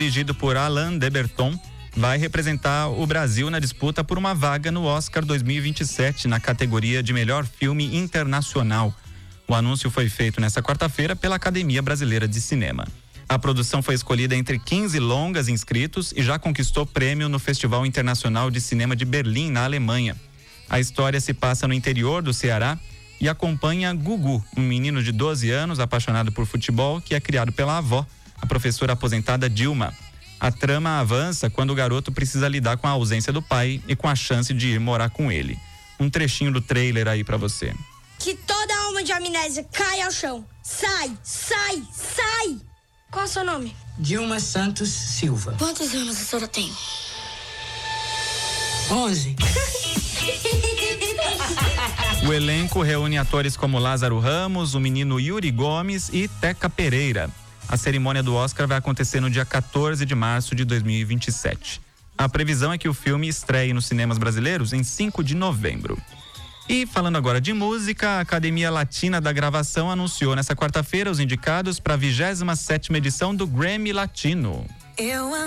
dirigido por Alain de Botton, vai representar o Brasil na disputa por uma vaga no Oscar 2027 na categoria de melhor filme internacional. O anúncio foi feito nesta quarta-feira pela Academia Brasileira de Cinema. A produção foi escolhida entre 15 longas inscritos e já conquistou prêmio no Festival Internacional de Cinema de Berlim, na Alemanha. A história se passa no interior do Ceará e acompanha Gugu, um menino de 12 anos apaixonado por futebol que é criado pela avó, a professora aposentada Dilma. A trama avança quando o garoto precisa lidar com a ausência do pai e com a chance de ir morar com ele. Um trechinho do trailer aí pra você. Que toda alma de amnésia caia ao chão. Sai, sai, sai! Qual é o seu nome? Dilma Santos Silva. Quantos anos a senhora tem? 11. O elenco reúne atores como Lázaro Ramos, o menino Yuri Gomes e Teca Pereira. A cerimônia do Oscar vai acontecer no dia 14 de março de 2027. A previsão é que o filme estreie nos cinemas brasileiros em 5 de novembro. E falando agora de música, a Academia Latina da Gravação anunciou nesta quarta-feira os indicados para a 27ª edição do Grammy Latino.